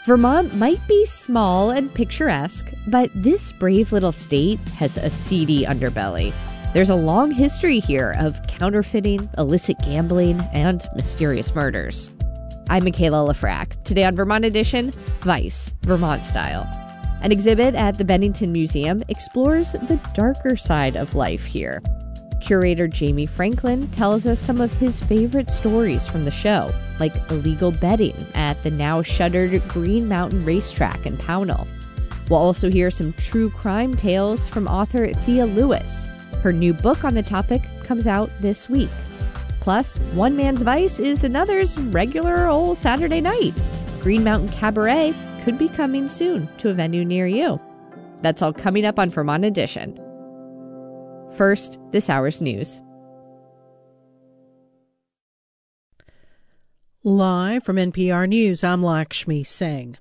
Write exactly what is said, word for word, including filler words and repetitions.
Vermont might be small and picturesque, but this brave little state has a seedy underbelly. There's a long history here of counterfeiting, illicit gambling, and mysterious murders. I'm Michaela Lafrac. Today on Vermont Edition, Vice, Vermont Style. An exhibit at the Bennington Museum explores the darker side of life here. Curator Jamie Franklin tells us some of his favorite stories from the show, like illegal betting at the now shuttered Green Mountain Racetrack in Pownell. We'll also hear some true crime tales from author Thea Lewis. Her new book on the topic comes out this week. Plus, one man's vice is another's regular old Saturday night. Green Mountain Cabaret could be coming soon to a venue near you. That's all coming up on Vermont Edition. First, this hour's news. Live from N P R News, I'm Lakshmi Singh.